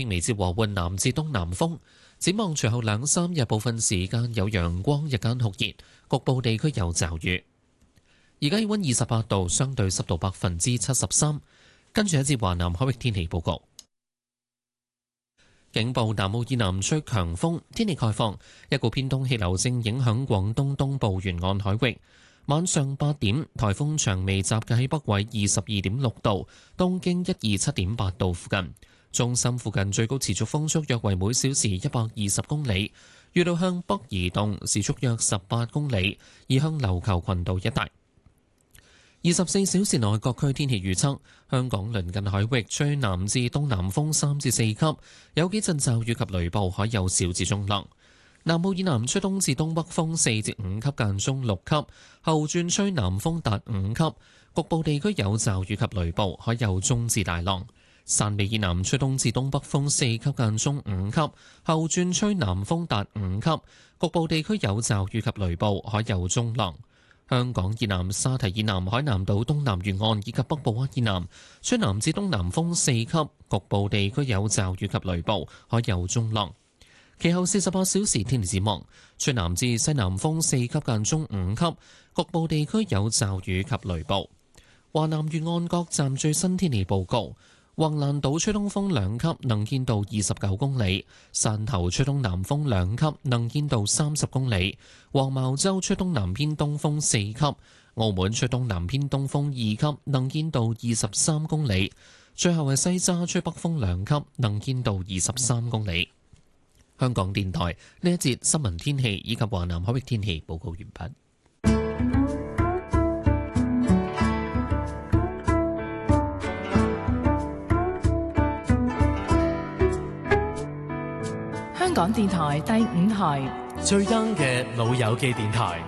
輕微至和緩南至東南風。展望隨後兩三日部分時間有陽光，日間酷熱，局部地區有驟雨。而家氣溫28度，相對濕度73%。跟住一節華南海域天氣報告。警報：南澳以南吹強風，天氣概況，一股偏東氣流正影響廣東東部沿岸海域。晚上8點，颱風長尾集結喺北緯22.6度，東經127.8度附近。中心附近最高持續風速約為每小時120公里，預料向北移動，時速約18公里，移向琉球群島一帶。24小時內各區天氣預測：香港鄰近海域吹南至東南風3至4級，有幾陣驟雨及雷暴，海有小至中浪。南澳以南吹東至東北風4至5級，間中6級，後轉吹南風達5級，局部地區有驟雨及雷暴，海有中至大浪。汕尾以南吹東至東北風4級，間中5級，後轉吹南風達5級，局部地區有驟雨及雷暴，海有中浪。香港以南沙堤以南海南島東南沿岸以及北部灣以南吹南至東南風4級，局部地區有驟雨及雷暴，海有中浪。其後48小時天氣展望，吹南至西南風4級，間中5級，局部地區有驟雨及雷暴。華南沿岸各站最新天氣報告：橫瀾島吹東風2級，能見度29公里；汕頭吹東南風2級，能見度30公里；黃茅洲吹東南偏東風4級；澳門吹東南偏東風2級，能見度23公里。最後係西沙吹北風2級，能見度23公里。香港電台呢一節新聞天氣以及華南海域天氣報告完畢。 香港電台第5台最 young 嘅老友記電台。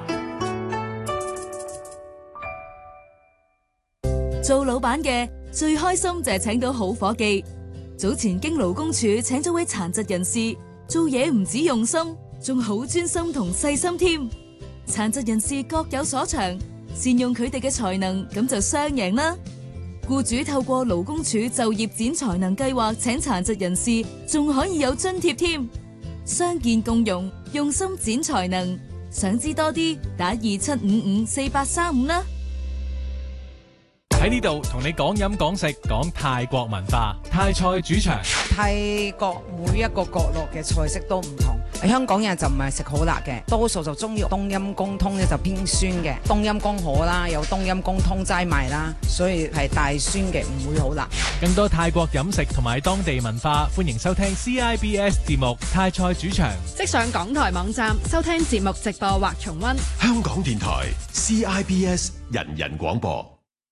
做老闆嘅最開心就係請到好伙計。早前經勞工處請咗位殘疾人士，做嘢唔止用心，仲好專心同細心添。殘疾人士各有所長，善用佢哋嘅才能，咁就雙贏啦。僱主透過勞工處就業展才能計劃請殘疾人士，仲可以有津貼添。傷健共融，用心展才能。想知多啲，打27554835啦。 喺呢度同你講飲講食，講泰國文化。泰菜主場， 泰國每一個角落嘅菜式都唔同。香港人就唔係食好辣嘅，多數就中意冬陰功湯咧就偏酸嘅。冬陰功河啦，有冬陰功湯齋賣啦，所以係大酸嘅，唔會好辣。 更多泰國飲食同埋當地文化，歡迎收聽 CIBS 節目《泰菜主場》。 即上港台網站收聽節目直播或重溫。 香港電台 CIBS 人人廣播。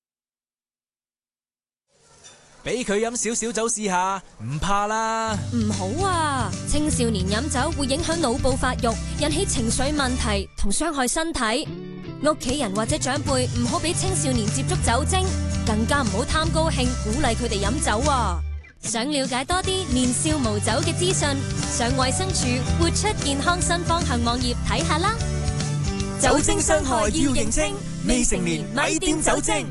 俾佢飲少少酒試下，唔怕啦。 唔好啊，青少年飲酒會影響腦部發育，引起情緒問題同傷害身體。屋企人或者長輩唔好俾青少年接觸酒精，更加唔好貪高興鼓勵佢哋飲酒啊。想了解多啲年少無酒嘅資訊，上衛生署活出健康新方向網頁睇下啦。 酒精傷害要認清，未成年咪掂酒精。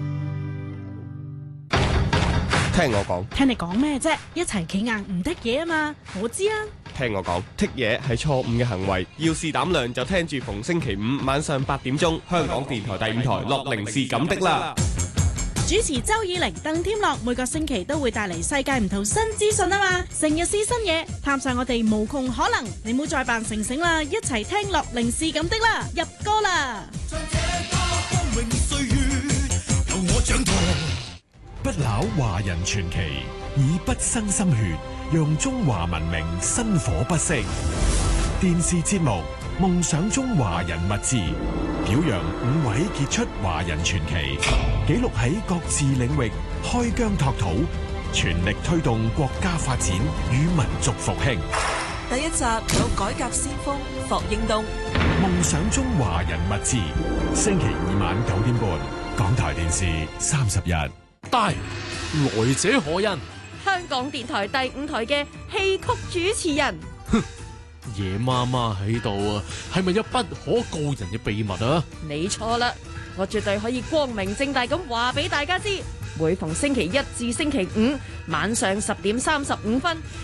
聽我講， 聽你講咩啫？一齊企硬唔得嘢啊嘛！我知啊。 聽我講，剔嘢係錯誤嘅行為，要是膽量就聽住逢星期五晚上8點鐘，香港電台第5台樂齡是咁的啦。 主持周以玲、鄧添樂，每個星期都會帶嚟世界唔同新資訊啊嘛！成日試新嘢，探上我哋無窮可能。你唔好再扮醒醒啦，一齊聽樂齡是咁的啦！入歌啦！ 不朽華人傳奇，以不生心血，讓中華文明薪火不息。電視節目《夢想中華人物誌》，表揚5位傑出華人傳奇，記錄喺各自領域開疆拓土，全力推動國家發展與民族復興。 第一集有改革先鋒霍英東，《 夢想中華人物誌》，星期2晚9點半，港台電視30日。 大來者何人？ 香港電台第5台嘅戲曲主持人。 夜媽媽喺度啊，係咪有不可告人嘅秘密啊？ 你錯啦，我絕對可以光明正大咁話俾大家知，每逢星期1至星期5晚上10點35分，